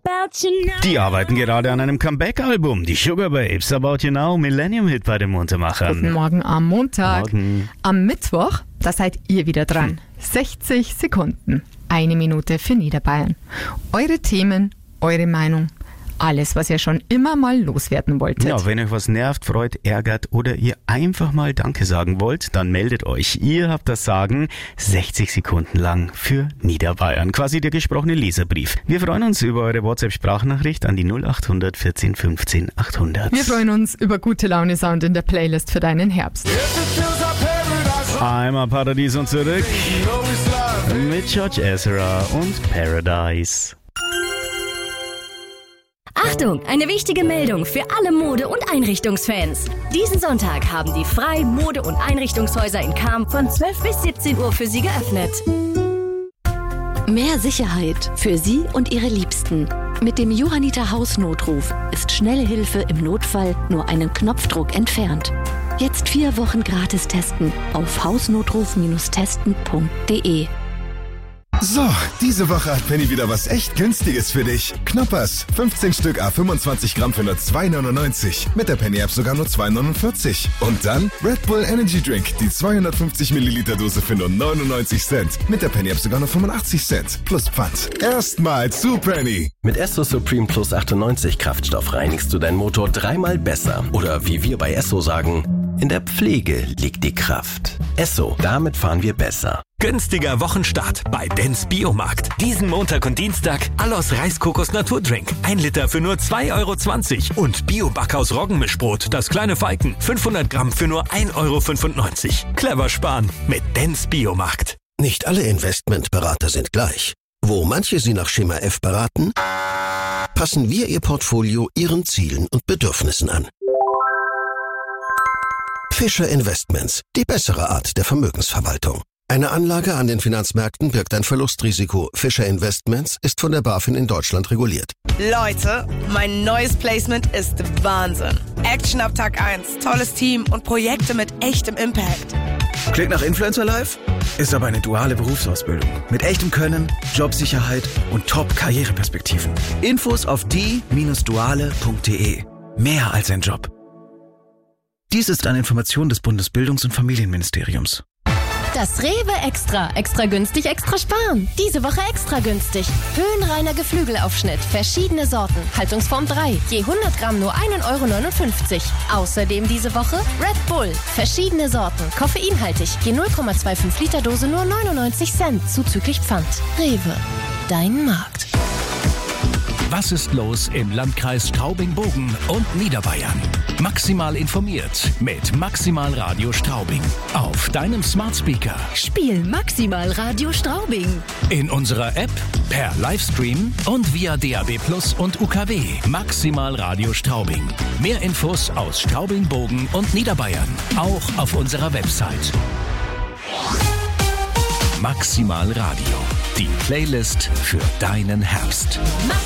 about you now. Die arbeiten gerade an einem Comeback-Album. Die Sugar Babes, About You Now, Millennium-Hit bei den Muntermachern. Guten Morgen am Montag. Morgen. Am Mittwoch, da seid ihr wieder dran. 60 Sekunden, 1 Minute für Niederbayern. Eure Themen, eure Meinung, alles, was ihr schon immer mal loswerden wolltet. Ja, wenn euch was nervt, freut, ärgert oder ihr einfach mal Danke sagen wollt, dann meldet euch. Ihr habt das Sagen 60 Sekunden lang für Niederbayern. Quasi der gesprochene Leserbrief. Wir freuen uns über eure WhatsApp-Sprachnachricht an die 0800 14 15 800. Wir freuen uns über gute Laune-Sound in der Playlist für deinen Herbst. Einmal Paradies und zurück mit George Ezra und Paradise. Achtung, eine wichtige Meldung für alle Mode- und Einrichtungsfans. Diesen Sonntag haben die Frei Mode- und Einrichtungshäuser in Cham von 12 bis 17 Uhr für Sie geöffnet. Mehr Sicherheit für Sie und Ihre Liebsten. Mit dem Johanniter Hausnotruf ist schnelle Hilfe im Notfall nur einen Knopfdruck entfernt. Jetzt 4 Wochen gratis testen auf hausnotruf-testen.de. So, diese Woche hat Penny wieder was echt Günstiges für dich. Knoppers, 15 Stück à 25 Gramm für nur 2,99. Mit der Penny-App sogar nur 2,49. Und dann Red Bull Energy Drink, die 250 Milliliter Dose für nur 99 Cent. Mit der Penny-App sogar nur 85 Cent. Plus Pfand. Erstmal zu Penny. Mit Esso Supreme Plus 98 Kraftstoff reinigst du deinen Motor 3-mal besser. Oder wie wir bei Esso sagen, in der Pflege liegt die Kraft. Esso, damit fahren wir besser. Günstiger Wochenstart bei Dens Biomarkt. Diesen Montag und Dienstag Allos Reiskokos Naturdrink. 1 Liter für nur 2,20 € und Bio-Backhaus Roggenmischbrot, das kleine Falken. 500 Gramm für nur 1,95 €. Clever sparen mit Dens Biomarkt. Nicht alle Investmentberater sind gleich. Wo manche Sie nach Schema F beraten, passen wir Ihr Portfolio Ihren Zielen und Bedürfnissen an. Fischer Investments, die bessere Art der Vermögensverwaltung. Eine Anlage an den Finanzmärkten birgt ein Verlustrisiko. Fischer Investments ist von der BaFin in Deutschland reguliert. Leute, mein neues Placement ist Wahnsinn. Action ab Tag 1, tolles Team und Projekte mit echtem Impact. Klingt nach Influencer Life? Ist aber eine duale Berufsausbildung. Mit echtem Können, Jobsicherheit und Top-Karriereperspektiven. Infos auf die-duale.de. Mehr als ein Job. Dies ist eine Information des Bundesbildungs- und Familienministeriums. Das Rewe Extra. Extra günstig, extra sparen. Diese Woche extra günstig. Höhenreiner Geflügelaufschnitt. Verschiedene Sorten. Haltungsform 3. Je 100 Gramm nur 1,59 €. Außerdem diese Woche Red Bull. Verschiedene Sorten. Koffeinhaltig. Je 0,25 Liter Dose nur 99 Cent. Zuzüglich Pfand. Rewe. Dein Markt. Was ist los im Landkreis Straubing-Bogen und Niederbayern? Maximal informiert mit Maximal Radio Straubing. Auf deinem Smart Speaker. Spiel Maximal Radio Straubing. In unserer App, per Livestream und via DAB+ und UKW. Maximal Radio Straubing. Mehr Infos aus Straubing-Bogen und Niederbayern. Auch auf unserer Website. Maximal Radio. Die Playlist für deinen Herbst.